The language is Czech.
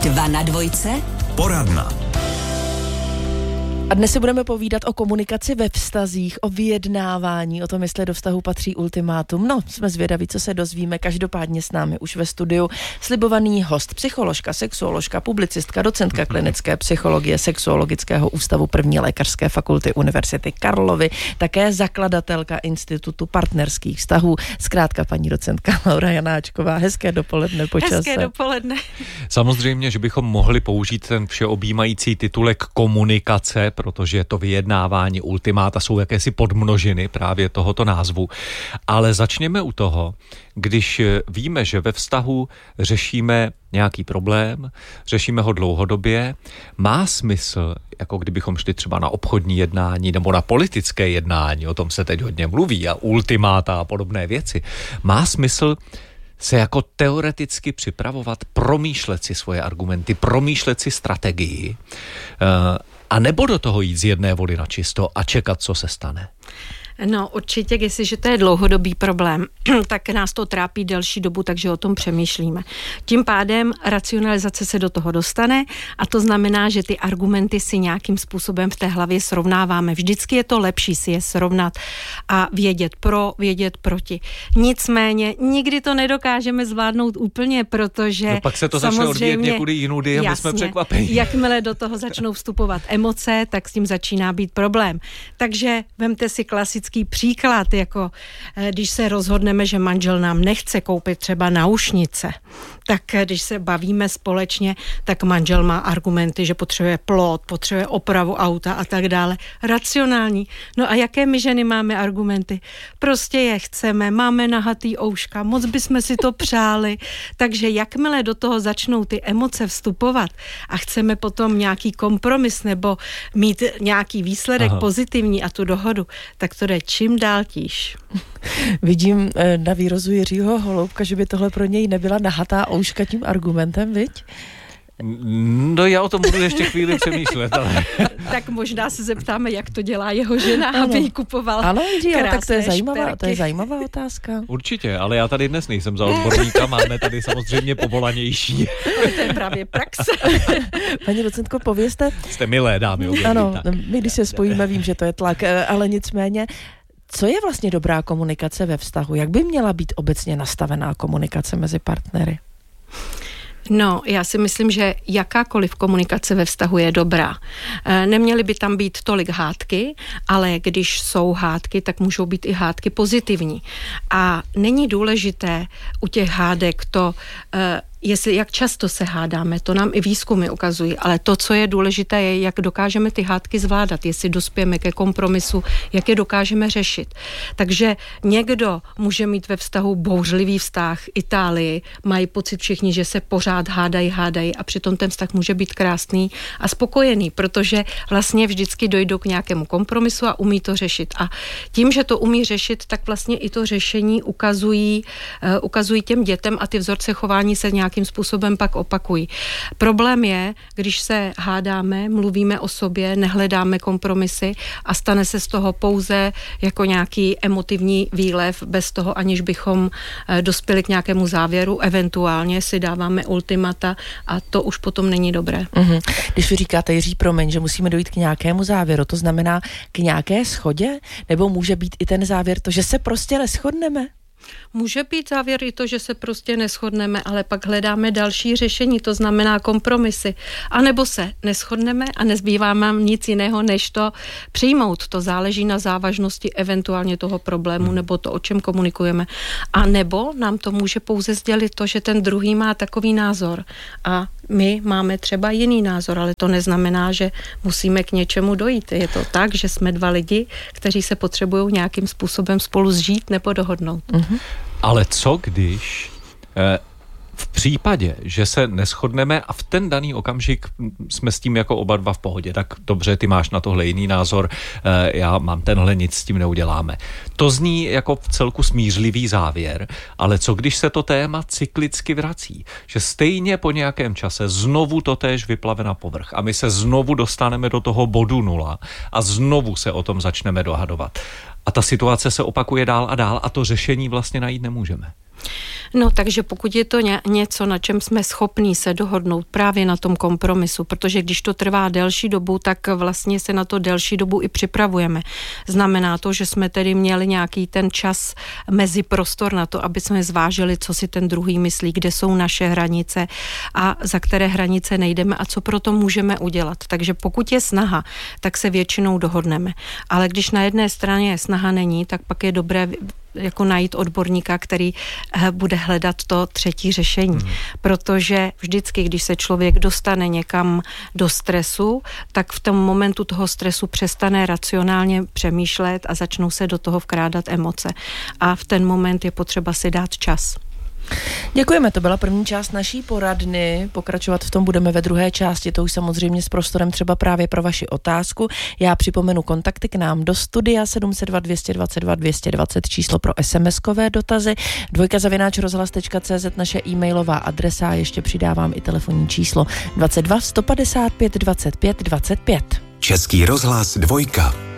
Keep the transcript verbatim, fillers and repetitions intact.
Dva na dvojce. Poradna. A dnes si budeme povídat o komunikaci ve vztazích, o vyjednávání, o tom, jestli do vztahu patří ultimátum. No, jsme zvědaví, co se dozvíme. Každopádně s námi už ve studiu slibovaný host, psycholožka, sexuoložka, publicistka, docentka klinické psychologie Sexuologického ústavu první lékařské fakulty Univerzity Karlovy, také zakladatelka Institutu partnerských vztahů, zkrátka paní docentka Laura Janáčková. Hezké dopoledne počase. Hezké dopoledne. Samozřejmě, že bychom mohli použít ten všeobjímající titulek komunikace, protože to vyjednávání, ultimáta jsou jakési podmnožiny právě tohoto názvu. Ale začněme u toho, když víme, že ve vztahu řešíme nějaký problém, řešíme ho dlouhodobě, má smysl, jako kdybychom šli třeba na obchodní jednání nebo na politické jednání, o tom se teď hodně mluví, a ultimáta a podobné věci, má smysl se jako teoreticky připravovat, promýšlet si svoje argumenty, promýšlet si strategii, a nebo do toho jít z jedné vody na čisto a čekat, co se stane? No určitě, jestliže to je dlouhodobý problém, tak nás to trápí delší dobu, takže o tom přemýšlíme. Tím pádem racionalizace se do toho dostane a to znamená, že ty argumenty si nějakým způsobem v té hlavě srovnáváme. Vždycky je to lepší si je srovnat a vědět pro, vědět proti. Nicméně nikdy to nedokážeme zvládnout úplně, protože no pak se to začne odvíjet někudy jinudy a my jsme překvapení. Jakmile do toho začnou vstupovat emoce, tak s tím začíná být problém. Takže vemte si klasický příklad, jako když se rozhodneme, že manžel nám nechce koupit třeba náušnice, tak když se bavíme společně, tak manžel má argumenty, že potřebuje plot, potřebuje opravu auta a tak dále. Racionální. No a jaké my ženy máme argumenty? Prostě je chceme, máme nahatý ouška, moc bychom si to přáli, takže jakmile do toho začnou ty emoce vstupovat a chceme potom nějaký kompromis nebo mít nějaký výsledek Aha. pozitivní a tu dohodu, tak to jde čím dál tíž. Vidím na výrozu Jiřího Holoubka, že by tohle pro něj nebyla nahatá ouška tím argumentem, viď? No já o tom budu ještě chvíli přemýšlet, ale... Tak možná se zeptáme, jak to dělá jeho žena, ano. aby jí kupovala ano, Jiří, krásné tak to je, zajímavá, to je šperky. zajímavá otázka. Určitě, ale já tady dnes nejsem za odborníka, máme tady samozřejmě povolanější. Ale to je právě praxe. Paní docentko, povězte... Jste milé dámy. Obědí, ano, tak. my když se spojíme, vím, že to je tlak, ale nicméně, co je vlastně dobrá komunikace ve vztahu? Jak by měla být obecně nastavená komunikace mezi partnery? No, já si myslím, že jakákoliv komunikace ve vztahu je dobrá. Neměly by tam být tolik hádky, ale když jsou hádky, tak můžou být i hádky pozitivní. A není důležité u těch hádek to, jestli jak často se hádáme, to nám i výzkumy ukazují, ale to, co je důležité, je, jak dokážeme ty hádky zvládat, jestli dospějeme ke kompromisu, jak je dokážeme řešit. Takže někdo může mít ve vztahu bouřlivý vztah, Itálii, mají pocit všichni, že se pořád hádají, hádají a přitom ten vztah může být krásný a spokojený, protože vlastně vždycky dojdou k nějakému kompromisu a umí to řešit. A tím, že to umí řešit, tak vlastně i to řešení ukazují, uh, ukazují těm dětem a ty vzorce chování se nějak nějakým způsobem pak opakují. Problém je, když se hádáme, mluvíme o sobě, nehledáme kompromisy a stane se z toho pouze jako nějaký emotivní výlev, bez toho, aniž bychom dospěli k nějakému závěru, eventuálně si dáváme ultimata a to už potom není dobré. Mm-hmm. Když vy říkáte, Jiří, promiň, že musíme dojít k nějakému závěru, to znamená k nějaké shodě? Nebo může být i ten závěr to, že se prostě neshodneme? Může být závěr i to, že se prostě neshodneme, ale pak hledáme další řešení, to znamená kompromisy. A nebo se neshodneme a nezbývá nám nic jiného, než to přijmout. To záleží na závažnosti eventuálně toho problému nebo to, o čem komunikujeme. A nebo nám to může pouze sdělit to, že ten druhý má takový názor a my máme třeba jiný názor, ale to neznamená, že musíme k něčemu dojít. Je to tak, že jsme dva lidi, kteří se potřebují nějakým způsobem spolu zžít nebo dohodnout. Mm-hmm. Ale co když eh, v případě, že se neshodneme a v ten daný okamžik jsme s tím jako oba dva v pohodě, tak dobře, ty máš na tohle jiný názor, eh, já mám tenhle, nic s tím neuděláme. To zní jako v celku smířlivý závěr, ale co když se to téma cyklicky vrací? Že stejně po nějakém čase znovu to též vyplave na povrch a my se znovu dostaneme do toho bodu nula a znovu se o tom začneme dohadovat. A ta situace se opakuje dál a dál a to řešení vlastně najít nemůžeme. No, takže pokud je to ně, něco, na čem jsme schopní se dohodnout právě na tom kompromisu, protože když to trvá delší dobu, tak vlastně se na to delší dobu i připravujeme. Znamená to, že jsme tedy měli nějaký ten čas mezi prostor na to, aby jsme zvážili, co si ten druhý myslí, kde jsou naše hranice a za které hranice nejdeme a co pro to můžeme udělat. Takže pokud je snaha, tak se většinou dohodneme. Ale když na jedné straně snaha není, tak pak je dobré jako najít odborníka, který bude hledat to třetí řešení. Hmm. Protože vždycky, když se člověk dostane někam do stresu, tak v tom momentu toho stresu přestane racionálně přemýšlet a začnou se do toho vkrádat emoce. A v ten moment je potřeba si dát čas. Děkujeme, to byla první část naší poradny. Pokračovat v tom budeme ve druhé části, to už samozřejmě s prostorem třeba právě pro vaši otázku. Já připomenu kontakty k nám do studia sedm set dva, dvě stě dvacet dva, dvě stě dvacet, číslo pro SMSkové dotazy, dvojka zavináč rozhlas tečka cé zet naše e-mailová adresa a ještě přidávám i telefonní číslo dvacet dva sto padesát pět dvacet pět dvacet pět. Český rozhlas dvojka.